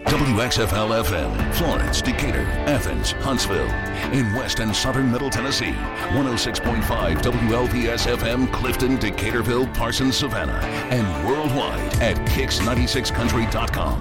WXFL-FM, Florence, Decatur, Athens, Huntsville. In West and Southern Middle Tennessee, 106.5 WLPS-FM, Clifton, Decaturville, Parsons, Savannah. And worldwide at Kicks96country.com.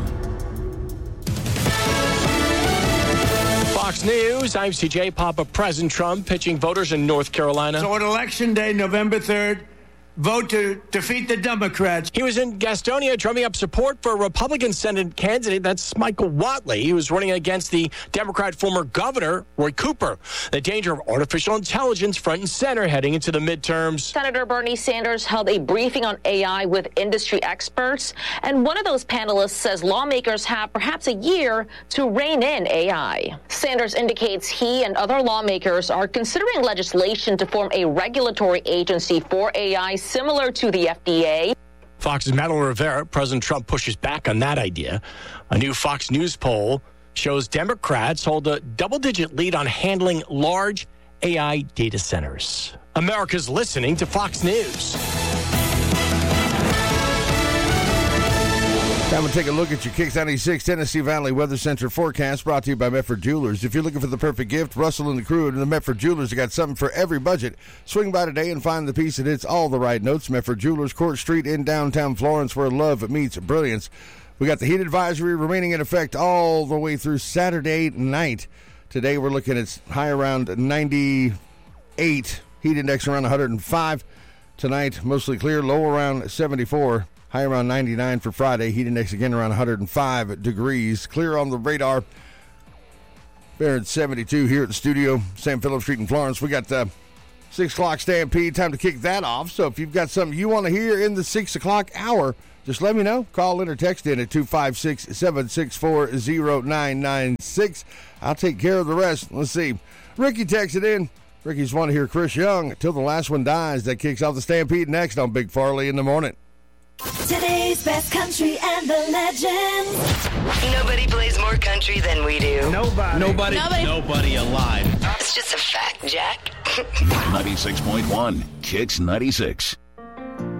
Fox News, I'm CJ Papa. President Trump pitching voters in North Carolina. So on Election Day, November 3rd, vote to defeat the Democrats. He was in Gastonia drumming up support for a Republican Senate candidate. That's Michael Whatley. He was running against the Democrat former governor, Roy Cooper. The danger of artificial intelligence front and center heading into the midterms. Senator Bernie Sanders held a briefing on AI with industry experts. And one of those panelists says lawmakers have perhaps a year to rein in AI. Sanders indicates he and other lawmakers are considering legislation to form a regulatory agency for AI similar to the FDA. Fox's Madeline Rivera. President Trump pushes back on that idea. A new Fox News poll shows Democrats hold a double-digit lead on handling large AI data centers. America's listening to Fox News. Time to take a look at your Kicks 96 Tennessee Valley Weather Center forecast, brought to you by Medford Jewelers. If you're looking for the perfect gift, Russell and the crew at the Medford Jewelers have got something for every budget. Swing by today and find the piece that hits all the right notes. Medford Jewelers, Court Street in downtown Florence, where love meets brilliance. We got the heat advisory remaining in effect all the way through Saturday night. Today we're looking at high around 98, heat index around 105. Tonight, mostly clear, low around 74. High around 99 for Friday. Heat index again around 105 degrees. Clear on the radar. We're at 72 here at the studio, Sam Phillips Street in Florence. We got the 6 o'clock Stampede. Time to kick that off. So if you've got something you want to hear in the 6 o'clock hour, just let me know. Call in or text in at 256-764-0996. I'll take care of the rest. Let's see. Ricky texted in. Ricky's want to hear Chris Young, Till the Last One Dies. That kicks off the Stampede next on Big Farley in the Morning. Today's best country and the legends. Nobody plays more country than we do. Nobody alive. It's just a fact, Jack. 96.1, Kicks 96.